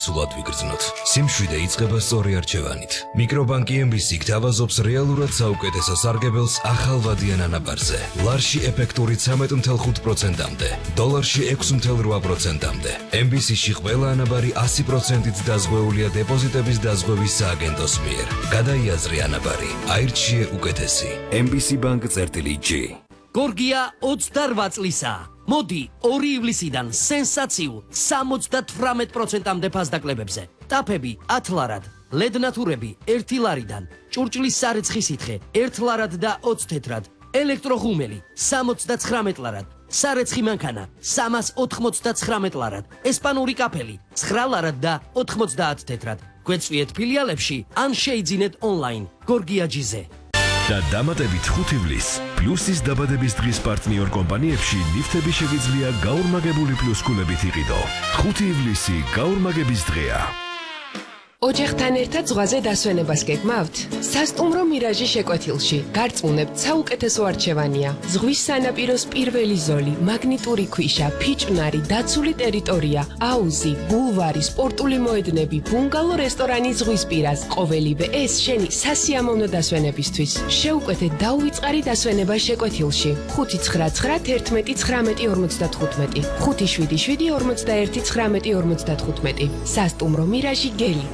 სულად ვიგრძნოთ. სიმშვიდე იწყება სწორი არჩევანით. მიკრობანკი MBC გთავაზობს რეალურად საუკეთესო სარგებელს ახალვადიან ანაბარზე. ლარში ეფექტური 13.5%-მდე, დოლარში 6.8%-მდე. MBC-ში ყველა ანაბარი 100%-ით დაზღვეულია დეპოზიტების დაზღვევის სააგენტოს მიერ. გადაიაზრე ანაბარი, აირჩიე უკეთესი. MBC Bank-G. გორგია 28 წლისაა. მოდი 2 ივლისიდან სენსაციულ 78%-მდე ფასდაკლებებზე. ტაფები 10 ლარად, ლედნათურები 1 ლარიდან, ჭურჭლის სარეცხი სითხე 1 ლარად და 20 თეთრად, ელექტროღუმელი 79 ლარად, სარეცხი მანქანა 399 ლარად, ესპანური კაფელი 9 ლარად და 90 თეთრად. გვეწვიეთ ფილიალებში ან შეიძინეთ ონლაინ გორგიაჯიზე. და დამატებით 5 ივლისს პლუსის დაბადების დღის პარტნიორ კომპანიებში ნიფტები შეგიძლია გაორმაგებული პლუსკულებით იყიდო. 5 ივლისი გაორმაგების დღეა. ოჯახთან ერთად ზღვაზე დასვენებას გეგმავთ? სასტუმრო მირაჟი შეკვეთილში. გარწმუნებთ, საუკეთესო არჩევანია. ზღვის სანაპიროს პირველი ზოლი, მაგნიტური ქვიშა, ფიჭვნარი, დაცული ტერიტორია, აუზი, ბულვარი, სპორტული მოედნები, ბუნგალო რესტორანი ზღვის პირას. ყოველივე ეს შენი სასიამოვნო დასვენებისთვის. შეუკვეთეთ დაუვიწყარი დასვენება შეკვეთილში. 599111955 577411955 სასტუმრო მირაჟი გელით.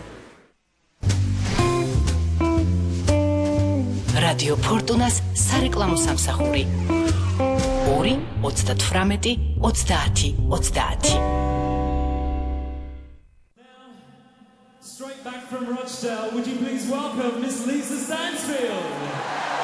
რადიო ფორტუნას სარეკლამო სამსახური 2 38 30 30. Straight back from Rochdale, would you please welcome Miss Lisa Stansfield?